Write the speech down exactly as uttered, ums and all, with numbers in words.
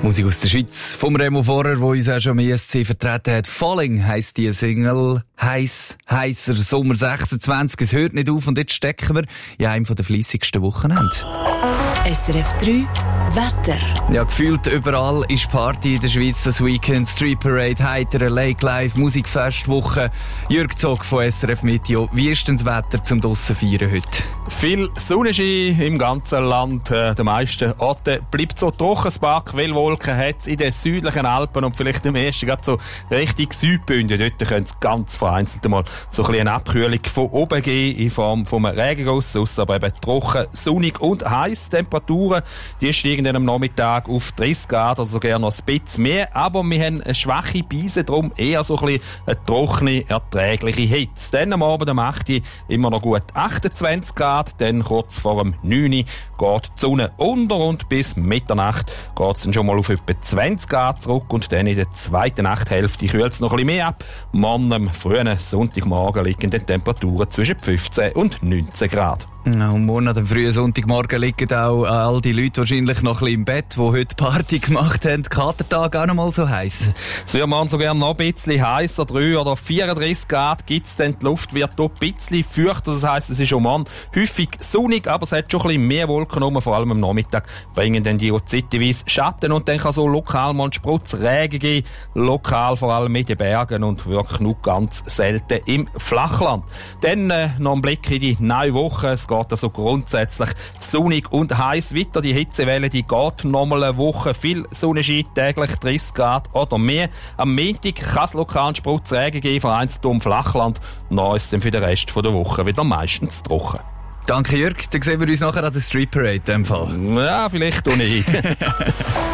Musik aus der Schweiz vom Remo Vorer, der uns auch schon im E S C vertreten hat. Falling heisst die Single. Heiss, heisser Sommer sechsundzwanzig. Es hört nicht auf und jetzt stecken wir in einem der fleissigsten Wochenende. S R F drei Wetter. Ja, gefühlt überall ist Party in der Schweiz. Das Weekend, Street Parade, Heiter, Lake Live, Musikfestwoche. Jürg Zog von S R F Meteo. Wie ist denn das Wetter zum draussen feiern heute? Viel Sonnenschein im ganzen Land. Äh, den meisten Orten bleibt so trocken. Ein paar Quellwolken hat es in den südlichen Alpen und vielleicht im ersten gerade so Richtung Südbünden. Dort könnte es ganz vereinzelt mal so ein bisschen eine Abkühlung von oben geben in Form von einem Regenguss. Aber eben trocken, sonnig und heiß. Temperaturen, die steigen dann am Nachmittag auf dreißig Grad oder sogar noch ein bisschen mehr. Aber wir haben eine schwache Beise, darum eher so ein bisschen eine trockene, erträgliche Hitze. Dann am Abend am acht Uhr immer noch gut achtundzwanzig Grad. Dann kurz vor dem neun Uhr geht die Sonne unter und bis Mitternacht geht es dann schon mal auf etwa zwanzig Grad zurück und dann in der zweiten Nachthälfte kühlt es noch ein bisschen mehr ab. Morgen am frühen Sonntagmorgen liegen die Temperaturen zwischen fünfzehn und neunzehn Grad. Ja, und morgen am frühen Sonntagmorgen liegen auch all die Leute wahrscheinlich noch ein bisschen im Bett, die heute Party gemacht haben. Katertag auch noch mal so heiß. Es wird morgen sogar noch ein bisschen heißer, drei oder vierunddreißig Grad gibt's denn. Die Luft wird hier ein bisschen feuchter, das heisst, es ist schon morgen häufig sonnig, aber es hat schon ein bisschen mehr Wolken rum, vor allem am Nachmittag bringen dann die auch zeitweise Schatten und dann kann so lokal mal ein Sprutz Regen geben, lokal vor allem in den Bergen und wirklich nur ganz selten im Flachland. Dann äh, noch ein Blick in die neue Woche. Es geht also grundsätzlich sonnig und heiß weiter. Die Hitzewelle, die geht nochmal eine Woche. Viel Sonnenschein, täglich dreißig Grad oder mehr. Am Montag kann es lokal einen Sprutz Regen geben, vereinzelt im Flachland. Dann ist es dann für den Rest der Woche wieder meistens trocken. Danke Jürg, dann sehen wir uns nachher an der Street Parade in dem Fall. Ja, vielleicht auch nicht.